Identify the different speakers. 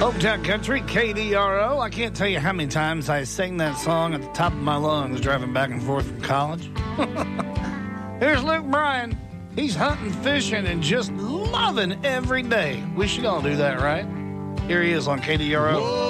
Speaker 1: Hometown Country, KDRO. I can't tell you how many times I sang that song at the top of my lungs driving back and forth from college. Here's Luke Bryan. He's hunting, fishing, and just loving every day. We should all do that, right? Here he is on KDRO. Whoa.